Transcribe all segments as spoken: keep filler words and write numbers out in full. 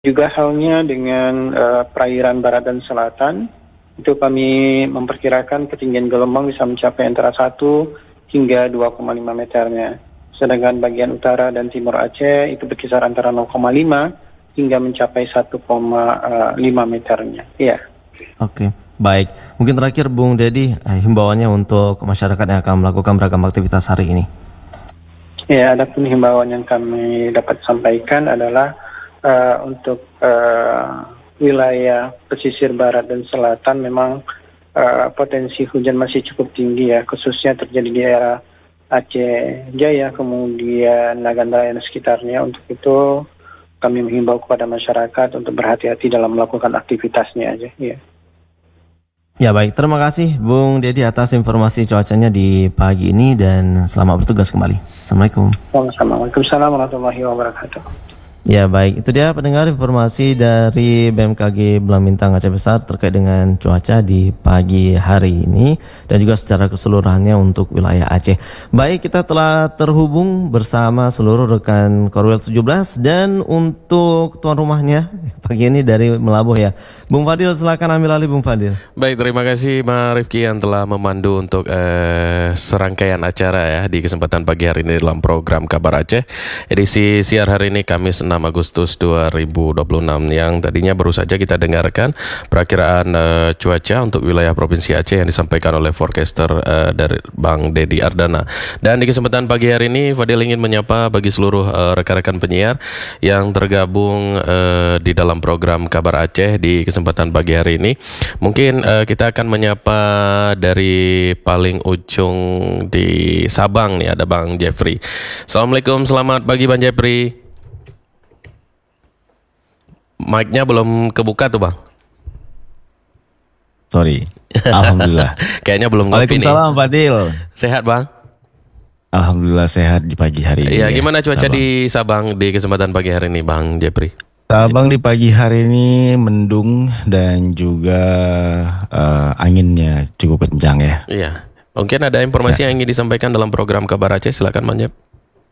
Juga halnya dengan uh, perairan barat dan selatan, itu kami memperkirakan ketinggian gelombang bisa mencapai antara satu hingga dua koma lima meternya. Sedangkan bagian utara dan timur Aceh itu berkisar antara nol koma lima hingga mencapai satu koma lima meternya. Iya. Oke, baik. Mungkin terakhir Bung Dedi, eh, himbauannya untuk masyarakat yang akan melakukan beragam aktivitas hari ini. Ya, adapun himbauan yang kami dapat sampaikan adalah uh, untuk uh, wilayah pesisir barat dan selatan memang uh, potensi hujan masih cukup tinggi ya, khususnya terjadi di daerah Aceh Jaya, kemudian Nagan Raya dan sekitarnya. Untuk itu kami menghimbau kepada masyarakat untuk berhati-hati dalam melakukan aktivitasnya aja. Ya. Ya baik, terima kasih Bung Dedi atas informasi cuacanya di pagi ini dan selamat bertugas kembali. Assalamualaikum. Waalaikumsalam warahmatullahi wabarakatuh. Ya baik, itu dia pendengar informasi dari B M K G Belampitang Aceh Besar terkait dengan cuaca di pagi hari ini dan juga secara keseluruhannya untuk wilayah Aceh. Baik, kita telah terhubung bersama seluruh rekan Korwil tujuh belas dan untuk tuan rumahnya pagi ini dari Melabuh ya. Bung Fadil, silakan ambil alih Bung Fadil. Baik, terima kasih Mas Rifki yang telah memandu untuk eh, serangkaian acara ya di kesempatan pagi hari ini dalam program Kabar Aceh edisi siar hari ini Kamis enam Agustus dua ribu dua puluh enam yang tadinya baru saja kita dengarkan perakiraan uh, cuaca untuk wilayah Provinsi Aceh yang disampaikan oleh forecaster uh, dari Bang Dedi Ardana. Dan di kesempatan pagi hari ini Fadil ingin menyapa bagi seluruh uh, rekan-rekan penyiar yang tergabung uh, di dalam program Kabar Aceh di kesempatan pagi hari ini. Mungkin uh, kita akan menyapa dari paling ujung di Sabang nih, ada Bang Jeffrey. Assalamualaikum, selamat pagi Bang Jeffrey. Mic-nya belum kebuka tuh Bang. Sorry. Alhamdulillah. Kayaknya belum ngopi nih. Waalaikumsalam Fadil. Sehat Bang? Alhamdulillah sehat di pagi hari ini. Ya, gimana cuaca Sabang. di Sabang di kesempatan pagi hari ini Bang Jepri? Sabang di pagi hari ini mendung dan juga uh, anginnya cukup kencang ya. Iya. Mungkin ada informasi ya yang ingin disampaikan dalam program Kabar Aceh, silakan Bang Jep.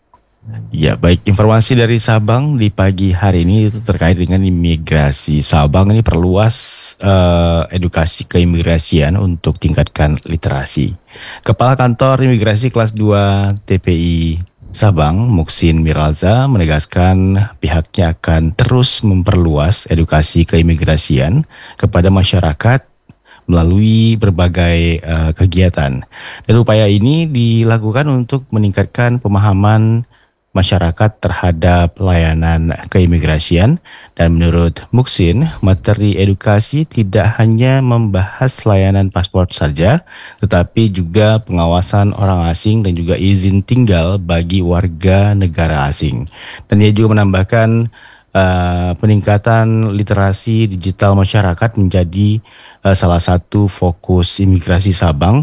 Ya baik, informasi dari Sabang di pagi hari ini itu terkait dengan imigrasi. Sabang ini perluas uh, edukasi keimigrasian untuk tingkatkan literasi. Kepala Kantor Imigrasi Kelas dua T P I Sabang, Muksin Miralza, menegaskan pihaknya akan terus memperluas edukasi keimigrasian kepada masyarakat melalui berbagai uh, kegiatan. Dan upaya ini dilakukan untuk meningkatkan pemahaman masyarakat terhadap layanan keimigrasian. Dan menurut Muksin, materi edukasi tidak hanya membahas layanan paspor saja, tetapi juga pengawasan orang asing dan juga izin tinggal bagi warga negara asing. Dan dia juga menambahkan uh, peningkatan literasi digital masyarakat menjadi uh, salah satu fokus imigrasi Sabang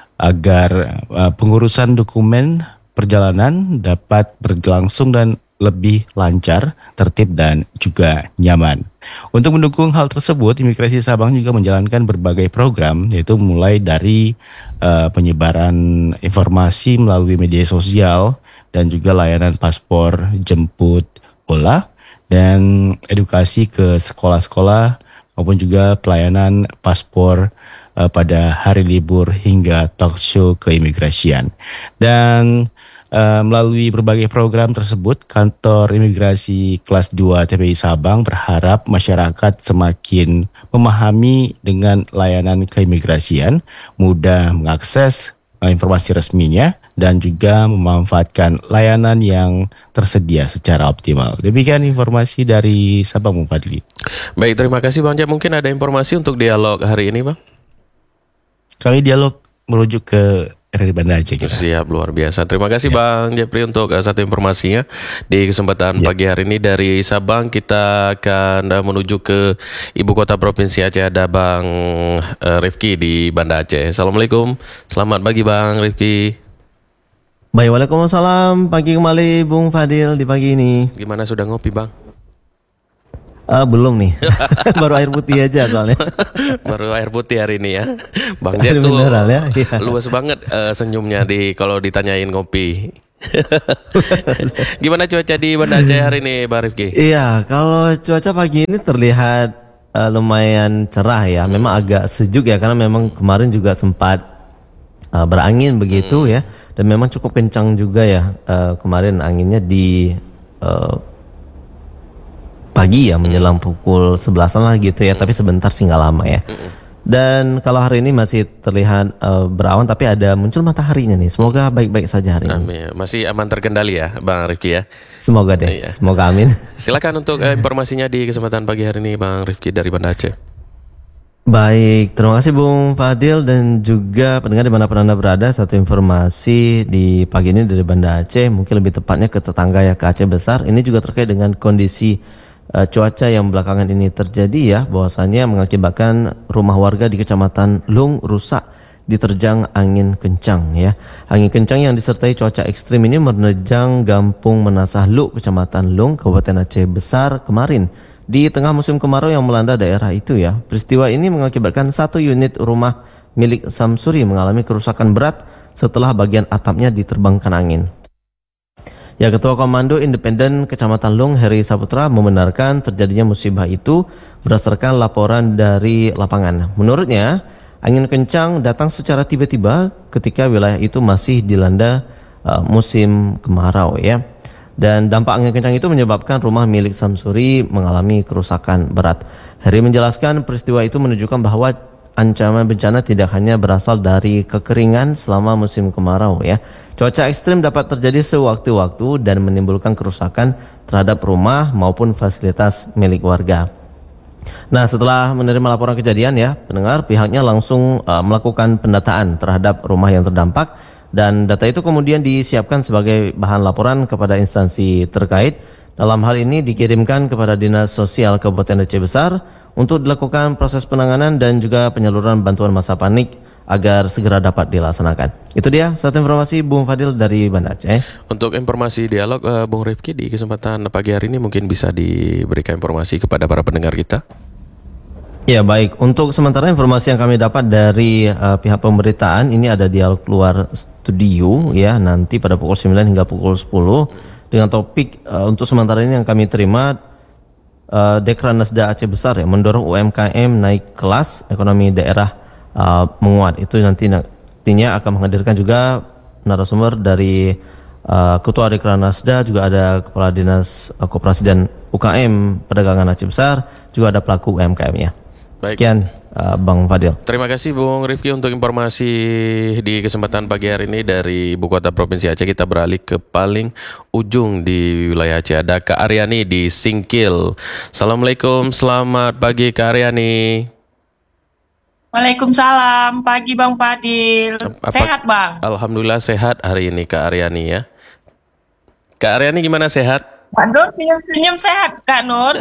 agar uh, pengurusan dokumen perjalanan dapat berlangsung dan lebih lancar, tertib dan juga nyaman. Untuk mendukung hal tersebut, Imigrasi Sabang juga menjalankan berbagai program, yaitu mulai dari uh, penyebaran informasi melalui media sosial dan juga layanan paspor jemput bola dan edukasi ke sekolah-sekolah maupun juga pelayanan paspor uh, pada hari libur hingga talk show keimigrasian. Dan Uh, melalui berbagai program tersebut, Kantor Imigrasi Kelas dua T P I Sabang berharap masyarakat semakin memahami dengan layanan keimigrasian, mudah mengakses uh, informasi resminya, dan juga memanfaatkan layanan yang tersedia secara optimal. Demikian informasi dari Sabang, Bung Fadli. Baik, terima kasih Bang Jep. Mungkin ada informasi untuk dialog hari ini Bang? Kami dialog merujuk ke dari Banda Aceh kita. Siap, luar biasa. Terima kasih ya. Bang Jepri untuk uh, satu informasinya di kesempatan ya. pagi hari ini dari Sabang. Kita akan uh, menuju ke ibu kota provinsi Aceh, ada Bang uh, Rifki di Banda Aceh. Assalamualaikum, selamat pagi Bang Rifki. Baik, waalaikumsalam. Pagi kembali Bung Fadil di pagi ini. Gimana, sudah ngopi Bang? Uh, belum nih, baru air putih aja soalnya. Baru air putih hari ini ya. Bang Jet tuh ya? Ya. luas banget uh, senyumnya di kalau ditanyain ngopi. Gimana cuaca di Banda Aceh hari ini, Bang Rifki? Iya, kalau cuaca pagi ini terlihat uh, lumayan cerah ya. Memang agak sejuk ya, karena memang kemarin juga sempat uh, berangin begitu hmm. ya. Dan memang cukup kencang juga ya uh, kemarin anginnya di uh, pagi ya, menjelang pukul sebelasan lah gitu ya. Tapi sebentar sih nggak lama ya. Dan kalau hari ini masih terlihat uh, berawan, tapi ada muncul mataharinya nih. Semoga baik-baik saja hari ini. Amin. Masih aman terkendali ya, Bang Rifki ya? Semoga deh, iya. Semoga amin. Silakan untuk uh, informasinya di kesempatan pagi hari ini, Bang Rifki dari Banda Aceh. Baik, terima kasih Bung Fadil dan juga pendengar dimanapun Anda berada. Satu informasi di pagi ini dari Banda Aceh, mungkin lebih tepatnya ke tetangga ya, ke Aceh Besar. Ini juga terkait dengan kondisi Uh, cuaca yang belakangan ini terjadi ya, bahwasanya mengakibatkan rumah warga di Kecamatan Lung rusak diterjang angin kencang ya. Angin kencang yang disertai cuaca ekstrim ini menerjang Gampung Menasah Luk, Kecamatan Lung, Kabupaten Aceh Besar kemarin di tengah musim kemarau yang melanda daerah itu ya. Peristiwa ini mengakibatkan satu unit rumah milik Samsuri mengalami kerusakan berat setelah bagian atapnya diterbangkan angin. Ya, Ketua Komando Independen Kecamatan Lung, Heri Saputra, membenarkan terjadinya musibah itu berdasarkan laporan dari lapangan. Menurutnya, angin kencang datang secara tiba-tiba ketika wilayah itu masih dilanda uh, musim kemarau ya. Dan dampak angin kencang itu menyebabkan rumah milik Samsuri mengalami kerusakan berat. Heri menjelaskan peristiwa itu menunjukkan bahwa ancaman bencana tidak hanya berasal dari kekeringan selama musim kemarau ya. Cuaca ekstrim dapat terjadi sewaktu-waktu dan menimbulkan kerusakan terhadap rumah maupun fasilitas milik warga. Nah, setelah menerima laporan kejadian ya, pendengar, pihaknya langsung uh, melakukan pendataan terhadap rumah yang terdampak dan data itu kemudian disiapkan sebagai bahan laporan kepada instansi terkait. Dalam hal ini dikirimkan kepada Dinas Sosial Kabupaten Aceh Besar untuk dilakukan proses penanganan dan juga penyaluran bantuan masa panik agar segera dapat dilaksanakan. Itu dia satu informasi Bung Fadil dari Banda Aceh. Untuk informasi dialog uh, Bung Rifki di kesempatan pagi hari ini mungkin bisa diberikan informasi kepada para pendengar kita. Ya, baik. Untuk sementara informasi yang kami dapat dari uh, pihak pemberitaan, ini ada dialog luar studio ya, nanti pada pukul sembilan hingga pukul sepuluh dengan topik uh, untuk sementara ini yang kami terima uh, Dekranasda Aceh Besar ya, mendorong U M K M naik kelas, ekonomi daerah Uh, menguat. Itu nanti nantinya akan menghadirkan juga narasumber dari uh, Ketua Dekranasda, juga ada Kepala Dinas uh, Koperasi dan U K M Perdagangan Aceh Besar, juga ada pelaku U M K M-nya. Sekian uh, Bang Fadil. Terima kasih Bung Rifki untuk informasi di kesempatan pagi hari ini dari Ibu Kota Provinsi Aceh. Kita beralih ke paling ujung di wilayah Aceh. Ada Kak Aryani di Singkil. Assalamualaikum, selamat pagi Kak Aryani. Waalaikumsalam, pagi Bang Fadil. Apa, sehat Bang? Alhamdulillah sehat hari ini Kak Aryani ya. Kak Aryani gimana, sehat? Kak Nur senyum-senyum sehat Kak Nur.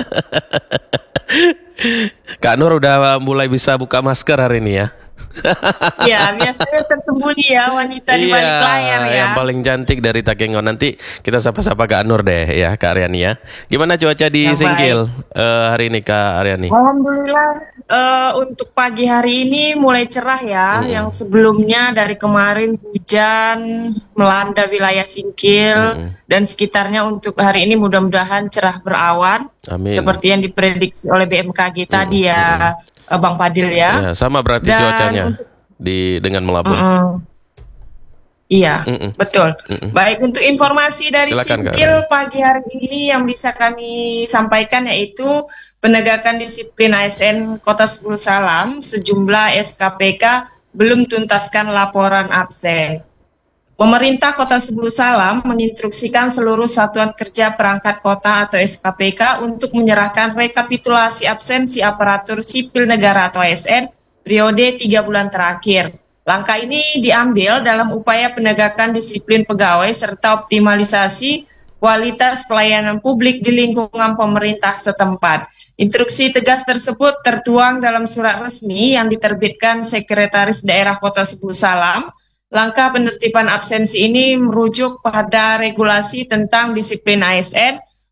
Kak Nur udah mulai bisa buka masker hari ini ya. Ya, biasanya tersembunyi ya wanita di balik layar ya. Yang paling cantik dari Takengon. Nanti kita sapa-sapa Kak Nur deh ya, Kak Aryani ya. Gimana cuaca di Ya, Singkil uh, hari ini Kak Aryani? Alhamdulillah uh, untuk pagi hari ini mulai cerah ya. Hmm. Yang sebelumnya dari kemarin hujan melanda wilayah Singkil Hmm. dan sekitarnya, untuk hari ini mudah-mudahan cerah berawan. Amin. Seperti yang diprediksi oleh B M K G tadi Hmm. ya. Uh, Bang Fadil ya. Ya, sama berarti Dan cuacanya untuk- di dengan Melabun. Mm-mm. Iya, Mm-mm. betul. Mm-mm. Baik, untuk informasi dari Silakan, Kak. Singkil pagi hari ini yang bisa kami sampaikan yaitu penegakan disiplin A S N Kota sepuluh Salam, sejumlah S K P K belum tuntaskan laporan absen. Pemerintah Kota sepuluh Salam menginstruksikan seluruh satuan kerja perangkat kota atau S K P K untuk menyerahkan rekapitulasi absensi aparatur sipil negara atau A S N periode tiga bulan terakhir. Langkah ini diambil dalam upaya penegakan disiplin pegawai serta optimalisasi kualitas pelayanan publik di lingkungan pemerintah setempat. Instruksi tegas tersebut tertuang dalam surat resmi yang diterbitkan Sekretaris Daerah Kota sepuluh Salam. Langkah penertiban absensi ini merujuk pada regulasi tentang disiplin A S N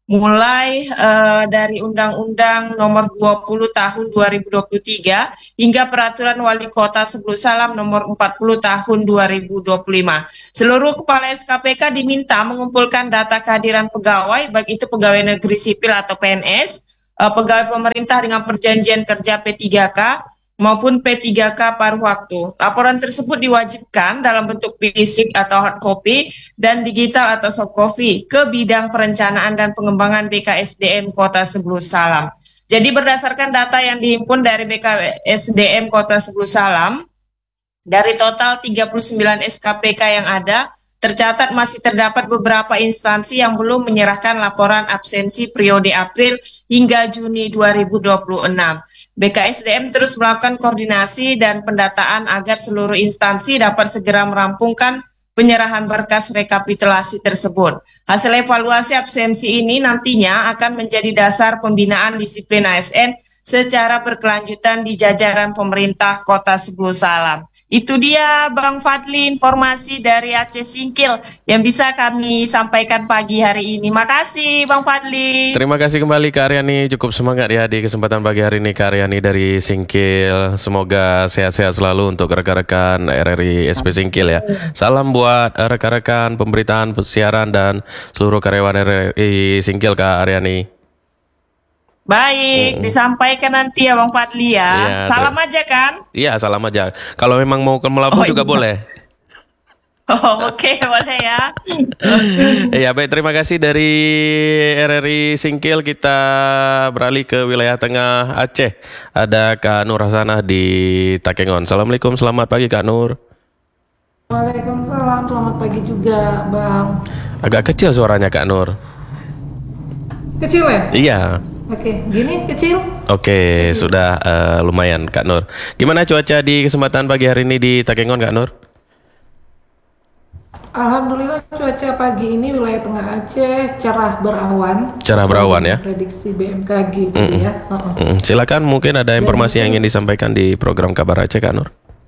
mulai uh, dari Undang-Undang Nomor dua puluh Tahun dua ribu dua puluh tiga hingga Peraturan Wali Kota Sebelum Salam Nomor empat puluh Tahun dua ribu dua puluh lima. Seluruh kepala S K P K diminta mengumpulkan data kehadiran pegawai, baik itu pegawai negeri sipil atau P N S, uh, pegawai pemerintah dengan perjanjian kerja P tiga K, maupun P tiga K paruh waktu. Laporan tersebut diwajibkan dalam bentuk fisik atau hard copy dan digital atau soft copy ke bidang perencanaan dan pengembangan B K S D M Kota Sebelum Salam. Jadi berdasarkan data yang dihimpun dari B K S D M Kota Sebelum Salam, dari total tiga puluh sembilan S K P K yang ada, tercatat masih terdapat beberapa instansi yang belum menyerahkan laporan absensi periode April hingga Juni dua ribu dua puluh enam. B K S D M terus melakukan koordinasi dan pendataan agar seluruh instansi dapat segera merampungkan penyerahan berkas rekapitulasi tersebut. Hasil evaluasi absensi ini nantinya akan menjadi dasar pembinaan disiplin A S N secara berkelanjutan di jajaran pemerintah Kota Sebelum Salam. Itu dia Bang Fadli informasi dari Aceh Singkil yang bisa kami sampaikan pagi hari ini. Makasih Bang Fadli. Terima kasih kembali Kak Aryani. Cukup semangat ya di kesempatan pagi hari ini Kak Aryani dari Singkil. Semoga sehat-sehat selalu untuk rekan-rekan R R I S P Singkil ya. Salam buat rekan-rekan pemberitaan, siaran dan seluruh karyawan R R I Singkil Kak Aryani. Baik, hmm. disampaikan nanti ya Bang Fadli ya. Ya salam aja kan? Iya, salam aja. Kalau memang mau ke Melabu oh, juga iya. boleh. Oh, oke, okay, boleh ya. Iya, baik. Terima kasih dari R R I Singkil. Kita beralih ke wilayah tengah Aceh. Ada Kak Nur Hasanah di Takengon. Assalamualaikum, selamat pagi Kak Nur. Waalaikumsalam, selamat pagi juga Bang. Agak kecil suaranya Kak Nur. Kecil ya? Iya. Oke, gini kecil. Oke, kecil. Sudah uh, lumayan Kak Nur. Gimana cuaca di kesempatan pagi hari ini di Takengon Kak Nur? Alhamdulillah cuaca pagi ini wilayah tengah Aceh cerah berawan. Cerah berawan ya? Prediksi B M K G gitu mm -mm. ya. Uh-uh. Mm, silakan mungkin ada informasi Dan, yang ingin disampaikan di program Kabar Aceh Kak Nur.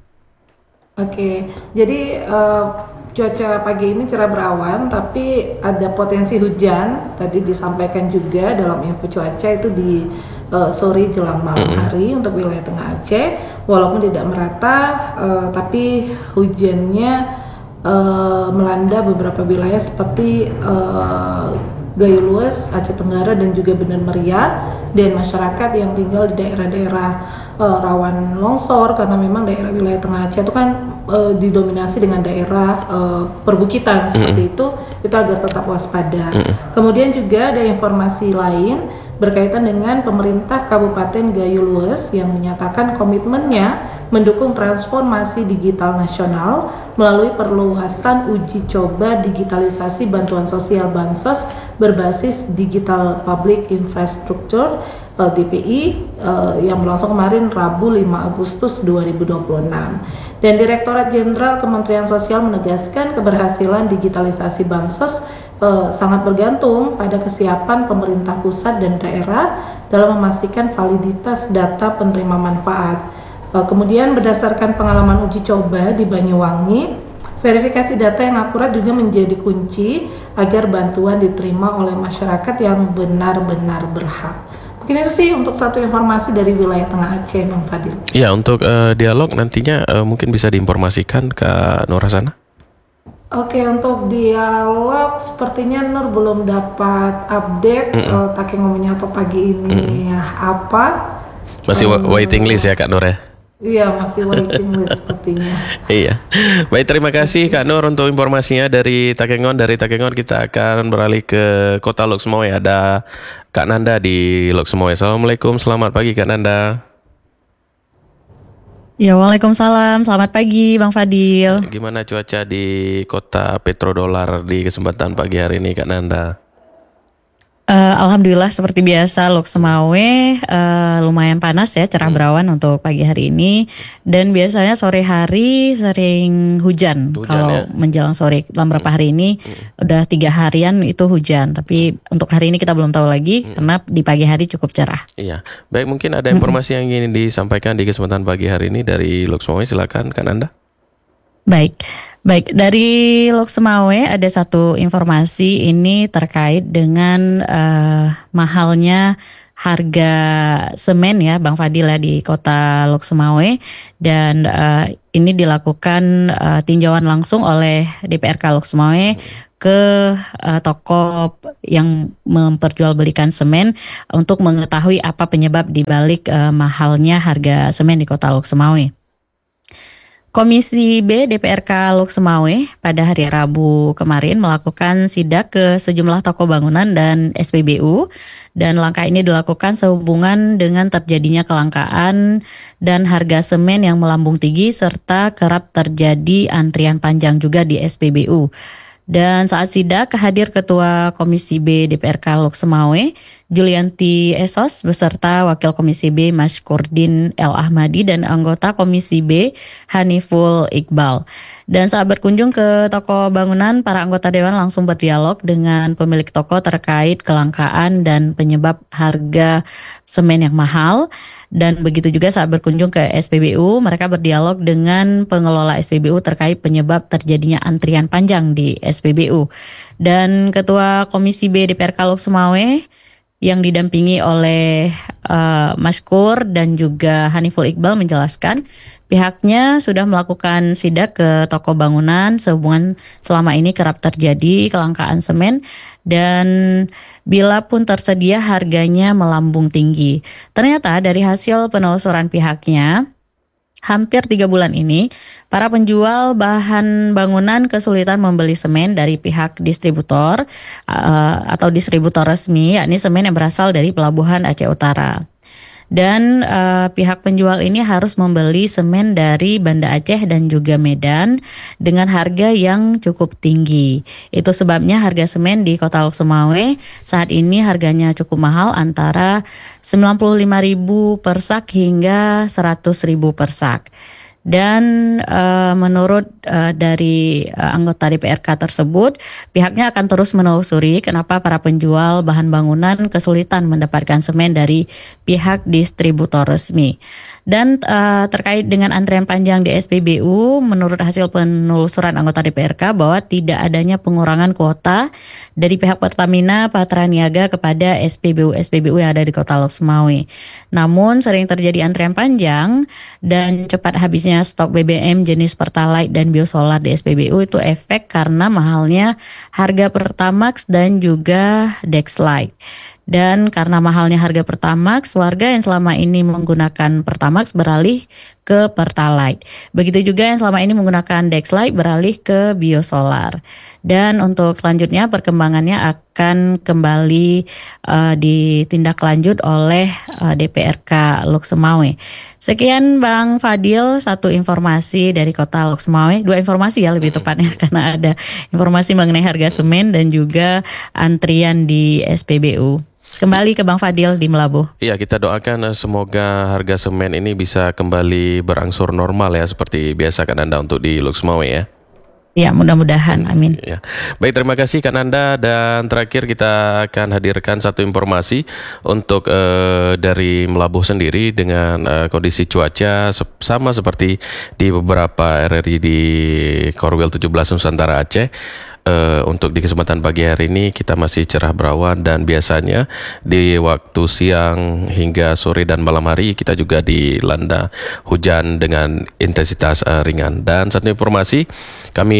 Oke, jadi uh, cuaca pagi ini cerah berawan, tapi ada potensi hujan. Tadi disampaikan juga dalam info cuaca itu di uh, sore jelang malam hari mm-hmm. untuk wilayah tengah Aceh. Walaupun tidak merata, uh, tapi hujannya uh, melanda beberapa wilayah seperti uh, Gayo Lues, Aceh Tenggara dan juga Bener Meriah, dan masyarakat yang tinggal di daerah-daerah uh, rawan longsor karena memang daerah wilayah tengah Aceh itu kan uh, didominasi dengan daerah uh, perbukitan seperti mm. itu, itu agar tetap waspada. Mm. Kemudian juga ada informasi lain berkaitan dengan pemerintah Kabupaten Gayo Lues yang menyatakan komitmennya mendukung transformasi digital nasional melalui perluasan uji coba digitalisasi bantuan sosial Bansos berbasis Digital Public Infrastructure uh, D P I uh, yang berlangsung kemarin Rabu lima Agustus dua ribu dua puluh enam. Dan Direktorat Jenderal Kementerian Sosial menegaskan keberhasilan digitalisasi Bansos Uh, sangat bergantung pada kesiapan pemerintah pusat dan daerah dalam memastikan validitas data penerima manfaat. Uh, kemudian berdasarkan pengalaman uji coba di Banyuwangi, verifikasi data yang akurat juga menjadi kunci agar bantuan diterima oleh masyarakat yang benar-benar berhak. Mungkin itu sih untuk satu informasi dari wilayah tengah Aceh, Bang Fadil. Ya, untuk uh, dialog nantinya uh, mungkin bisa diinformasikan ke Nur Hasanah. Oke, untuk dialog sepertinya Nur belum dapat update mm -mm. uh, Takengon menyapa pagi ini mm -mm. apa. Masih um, waiting list ya Kak Nur ya? Iya, masih waiting list sepertinya. Iya. Baik, terima kasih Kak Nur untuk informasinya dari Takengon. Dari Takengon kita akan beralih ke Kota Lok Sumawe. Ada Kak Nanda di Lok Sumawe. Assalamualaikum, selamat pagi Kak Nanda. Ya, waalaikumsalam. Selamat pagi, Bang Fadil. Gimana cuaca di kota petrodolar di kesempatan pagi hari ini, Kak Nanda? Uh, Alhamdulillah seperti biasa Lok Sumawe uh, lumayan panas ya, cerah berawan hmm. untuk pagi hari ini. Dan biasanya sore hari sering hujan, hujan kalau ya? Menjelang sore. Dalam beberapa hari ini hmm. udah tiga harian itu hujan. Tapi untuk hari ini kita belum tahu lagi hmm. karena di pagi hari cukup cerah. Iya, baik, mungkin ada informasi hmm. yang ingin disampaikan di kesempatan pagi hari ini dari Lok Sumawe. Silakan Kak Nanda. Baik, baik dari Lok Semawe ada satu informasi ini terkait dengan uh, mahalnya harga semen ya Bang Fadil ya di kota Lok Semawe, dan uh, ini dilakukan uh, tinjauan langsung oleh D P R K Lok Semawe ke uh, toko yang memperjualbelikan semen untuk mengetahui apa penyebab dibalik uh, mahalnya harga semen di kota Lok Semawe. Komisi B D P R K Lok Semawe pada hari Rabu kemarin melakukan sidak ke sejumlah toko bangunan dan S P B U, dan langkah ini dilakukan sehubungan dengan terjadinya kelangkaan dan harga semen yang melambung tinggi serta kerap terjadi antrian panjang juga di S P B U. Dan saat sidak hadir Ketua Komisi B D P R K Lok Semawe, Julianti Esos beserta Wakil Komisi B Maskurdin El Ahmadi dan anggota Komisi B Haniful Iqbal. Dan saat berkunjung ke toko bangunan, para anggota dewan langsung berdialog dengan pemilik toko terkait kelangkaan dan penyebab harga semen yang mahal. Dan begitu juga saat berkunjung ke S P B U, mereka berdialog dengan pengelola S P B U terkait penyebab terjadinya antrian panjang di S P B U. Dan Ketua Komisi B D P R K Lok Semawe yang didampingi oleh uh, Maskur dan juga Haniful Iqbal menjelaskan pihaknya sudah melakukan sidak ke toko bangunan sehubungan selama ini kerap terjadi kelangkaan semen dan bila pun tersedia harganya melambung tinggi. Ternyata dari hasil penelusuran pihaknya, hampir tiga bulan ini, para penjual bahan bangunan kesulitan membeli semen dari pihak distributor uh, atau distributor resmi, yakni semen yang berasal dari Pelabuhan Aceh Utara. Dan uh, pihak penjual ini harus membeli semen dari Banda Aceh dan juga Medan dengan harga yang cukup tinggi. Itu sebabnya harga semen di Kota Lok Semawe saat ini harganya cukup mahal, antara sembilan puluh lima ribu per sak hingga seratus ribu per sak. Dan uh, menurut uh, dari uh, anggota D P R K tersebut, pihaknya akan terus menelusuri kenapa para penjual bahan bangunan kesulitan mendapatkan semen dari pihak distributor resmi. Dan uh, terkait dengan antrian panjang di S P B U, menurut hasil penelusuran anggota D P R K bahwa tidak adanya pengurangan kuota dari pihak Pertamina Patraniaga kepada S P B U-S P B U yang ada di Kota Lok Semawe. Namun sering terjadi antrian panjang dan cepat habisnya stok B B M jenis Pertalite dan biosolar di S P B U itu efek karena mahalnya harga Pertamax dan juga Dexlite. Dan karena mahalnya harga Pertamax, warga yang selama ini menggunakan Pertamax beralih ke Pertalite. Begitu juga yang selama ini menggunakan Dexlite beralih ke biosolar. Dan untuk selanjutnya perkembangannya akan kembali uh, ditindaklanjut oleh uh, D P R K Lok Semawe. Sekian Bang Fadil, satu informasi dari Kota Lok Semawe, dua informasi ya lebih tepatnya, karena ada informasi mengenai harga semen dan juga antrian di S P B U. Kembali ke Bang Fadil di Melabuh. Iya, kita doakan semoga harga semen ini bisa kembali berangsur normal ya, seperti biasa kan Anda untuk di Lok Semawe ya. Ya, mudah-mudahan, amin. Ya. Baik, terima kasih Kak Nanda. Dan terakhir kita akan hadirkan satu informasi untuk uh, dari Melabuh sendiri dengan uh, kondisi cuaca se- sama seperti di beberapa R R I di Korwil tujuh belas Nusantara Aceh. Uh, untuk di kesempatan pagi hari ini kita masih cerah berawan, dan biasanya di waktu siang hingga sore dan malam hari kita juga dilanda hujan dengan intensitas uh, ringan. Dan satu informasi kami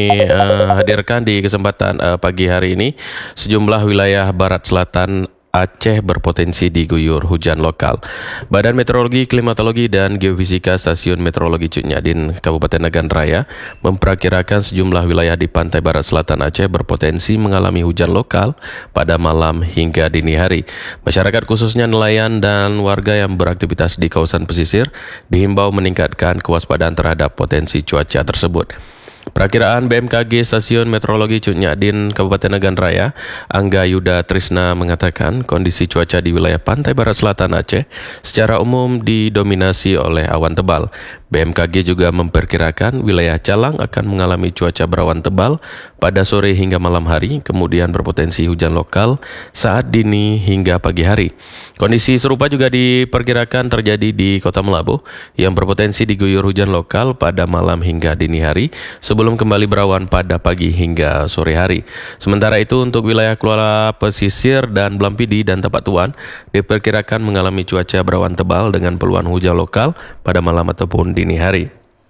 uh, hadirkan di kesempatan uh, pagi hari ini, sejumlah wilayah barat selatan Aceh berpotensi diguyur hujan lokal. Badan Meteorologi, Klimatologi, dan Geofisika Stasiun Meteorologi Cutnyadin Kabupaten Nagan Raya memperkirakan sejumlah wilayah di pantai barat selatan Aceh berpotensi mengalami hujan lokal pada malam hingga dini hari. Masyarakat khususnya nelayan dan warga yang beraktivitas di kawasan pesisir dihimbau meningkatkan kewaspadaan terhadap potensi cuaca tersebut. Perakiraan B M K G Stasiun Meteorologi Cutnyadin Kabupaten Nagan Raya, Angga Yuda Trisna mengatakan kondisi cuaca di wilayah pantai barat selatan Aceh secara umum didominasi oleh awan tebal. B M K G juga memperkirakan wilayah Calang akan mengalami cuaca berawan tebal pada sore hingga malam hari, kemudian berpotensi hujan lokal saat dini hingga pagi hari. Kondisi serupa juga diperkirakan terjadi di Kota Melabuh yang berpotensi diguyur hujan lokal pada malam hingga dini hari sebelum kembali berawan pada pagi hingga sore hari. Sementara itu untuk wilayah Kuala Pesisir dan Belampidi dan Tapak Tuan diperkirakan mengalami cuaca berawan tebal dengan peluang hujan lokal pada malam ataupun dini hari.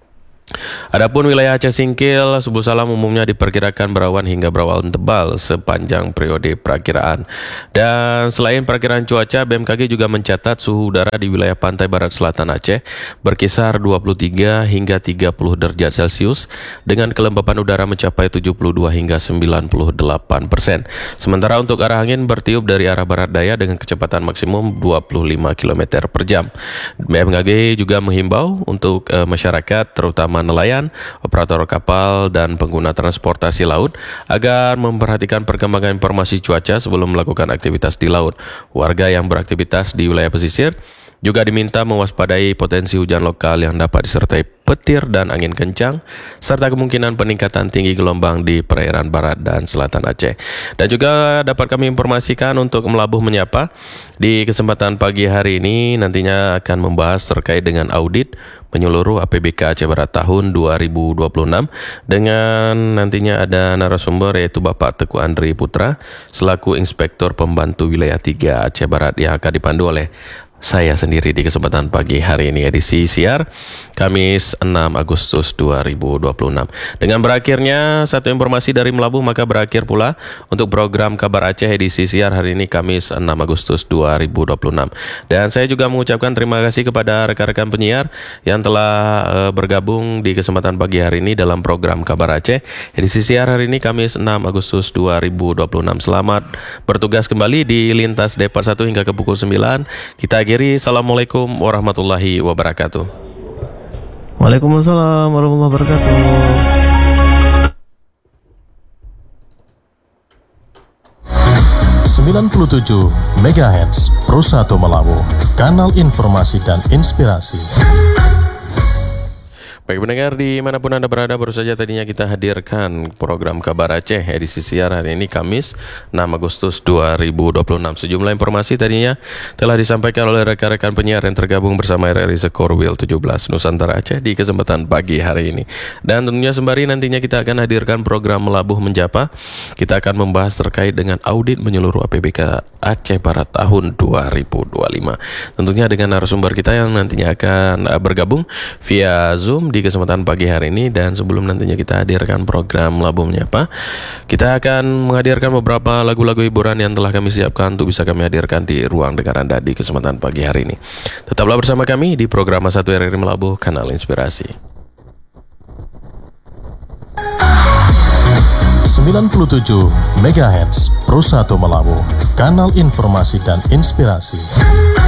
Adapun wilayah Aceh Singkil, Subul Salam umumnya diperkirakan berawan hingga berawan tebal sepanjang periode perakiraan. Dan selain perakiraan cuaca, B M K G juga mencatat suhu udara di wilayah pantai barat selatan Aceh berkisar dua puluh tiga hingga tiga puluh derajat Celcius dengan kelembapan udara mencapai tujuh puluh dua hingga sembilan puluh delapan persen. Sementara untuk arah angin bertiup dari arah barat daya dengan kecepatan maksimum dua puluh lima kilometer per jam. B M K G juga menghimbau untuk uh, masyarakat terutama nelayan, operator kapal, dan pengguna transportasi laut agar memperhatikan perkembangan informasi cuaca sebelum melakukan aktivitas di laut. Warga yang beraktivitas di wilayah pesisir juga diminta mewaspadai potensi hujan lokal yang dapat disertai petir dan angin kencang, serta kemungkinan peningkatan tinggi gelombang di perairan barat dan selatan Aceh. Dan juga dapat kami informasikan untuk Melabuh Menyapa di kesempatan pagi hari ini nantinya akan membahas terkait dengan audit menyeluruh A P B K Aceh Barat tahun dua ribu dua puluh enam dengan nantinya ada narasumber yaitu Bapak Teguh Andri Putra selaku Inspektur Pembantu Wilayah tiga Aceh Barat yang akan dipandu oleh saya sendiri di kesempatan pagi hari ini edisi siar Kamis enam Agustus dua ribu dua puluh enam. Dengan berakhirnya satu informasi dari Melabuh maka berakhir pula untuk program Kabar Aceh edisi siar hari ini Kamis enam Agustus dua ribu dua puluh enam. Dan saya juga mengucapkan terima kasih kepada rekan-rekan penyiar yang telah uh, bergabung di kesempatan pagi hari ini dalam program Kabar Aceh edisi siar hari ini Kamis enam Agustus dua ribu dua puluh enam. Selamat bertugas kembali di lintas Depar satu hingga ke pukul sembilan. Kita akhiri. Assalamualaikum warahmatullahi wabarakatuh. Waalaikumsalam warahmatullahi wabarakatuh. sembilan puluh tujuh megahertz Pro satu Melabuh, kanal informasi dan inspirasi. Baik pendengar dimanapun Anda berada, baru saja tadinya kita hadirkan program Kabar Aceh edisi siar hari ini Kamis enam Agustus dua ribu dua puluh enam. Sejumlah informasi tadinya telah disampaikan oleh rekan-rekan penyiar yang tergabung bersama R R I Sekorwil tujuh belas Nusantara Aceh di kesempatan pagi hari ini. Dan tentunya sembari nantinya kita akan hadirkan program Melabuh Menjapa. Kita akan membahas terkait dengan audit menyeluruh A P B K Aceh Barat tahun dua ribu dua puluh lima. Tentunya dengan narasumber kita yang nantinya akan bergabung via Zoom di di kesempatan pagi hari ini. Dan sebelum nantinya kita hadirkan program Melabuh Menyapa, kita akan menghadirkan beberapa lagu-lagu hiburan yang telah kami siapkan untuk bisa kami hadirkan di ruang dengar Anda di kesempatan pagi hari ini. Tetaplah bersama kami di program satu R R I Melabuh, kanal inspirasi. sembilan puluh tujuh megahertz Pro satu Melabuh, kanal informasi dan inspirasi.